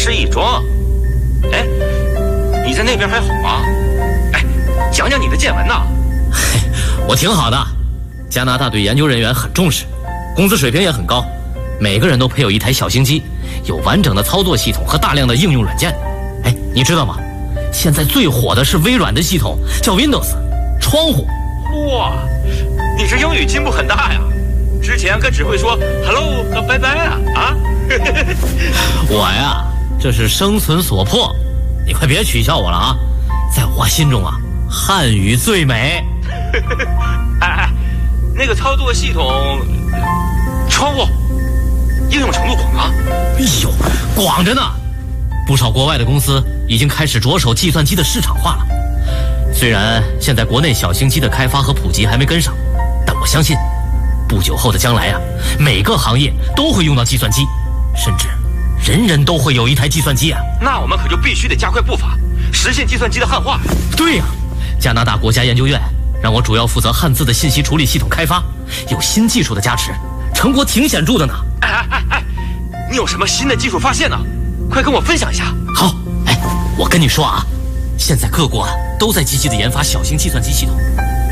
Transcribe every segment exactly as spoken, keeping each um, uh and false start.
师一桩。哎，你在那边还好吗？哎，讲讲你的见闻呐。 嘿，我挺好的。加拿大对研究人员很重视，工资水平也很高，每个人都配有一台小型机，有完整的操作系统和大量的应用软件。哎，你知道吗？现在最火的是微软的系统，叫 Windows， 窗户。 哇，你这英语进步很大呀！之前可只会说 hello 和拜拜啊啊！ 我呀，这是生存所迫，你快别取笑我了啊！在我心中啊，汉语最美。 哎哎，那个操作系统，窗户应用程度广啊！ 哎呦，广着呢！不少国外的公司已经开始着手计算机的市场化了。虽然现在国内小型机的开发和普及还没跟上，但我相信不久后的将来啊，每个行业都会用到计算机，甚至人人都会有一台计算机啊！ 那我们可就必须得加快步伐，实现计算机的汉化。 对呀、啊，加拿大国家研究院让我主要负责汉字的信息处理系统开发，有新技术的加持，成果挺显著的呢。 哎哎哎哎，你有什么新的技术发现呢？快跟我分享一下。 好，哎，我跟你说啊，现在各国啊都在积极的研发小型计算机系统。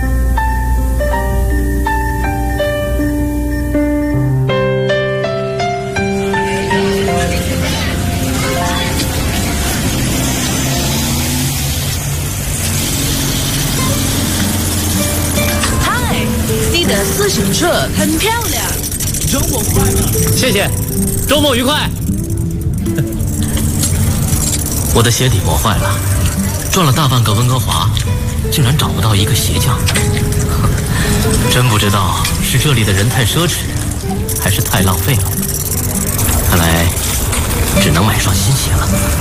嗨，你的自行车很漂亮。 周末快乐！ 谢谢，周末愉快。我的鞋底磨坏了，转了大半个温哥华，竟然找不到一个鞋匠。真不知道是这里的人太奢侈，还是太浪费了。看来只能买双新鞋了。